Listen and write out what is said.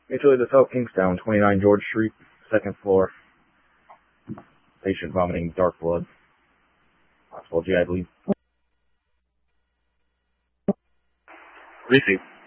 Mutually to South Kingstown, 29 George Street, 2nd floor. Patient vomiting dark blood. Possible GI bleed. Receive.